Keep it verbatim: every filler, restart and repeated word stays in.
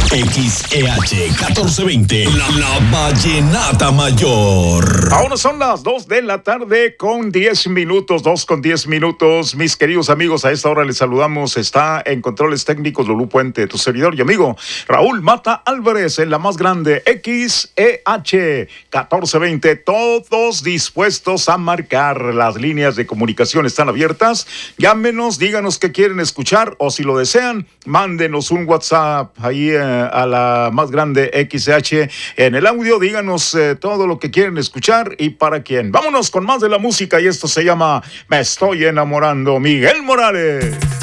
X E H catorce veinte, la, la Vallenata Mayor. Ahora son las dos de la tarde con diez minutos, dos con diez minutos. Mis queridos amigos, a esta hora les saludamos. Está en controles técnicos Lulú Puente, tu servidor y amigo Raúl Mata Álvarez, en la más grande X E H catorce veinte. Todos dispuestos a marcar. Las líneas de comunicación están abiertas. Llámenos, díganos qué quieren escuchar o si lo desean, mándenos un WhatsApp ahí eh, a la más grande X E H en el audio. Díganos eh, todo lo que quieren escuchar y para quién. Vámonos con más de la música y esto se llama Me Estoy Enamorando. Miguel Morales.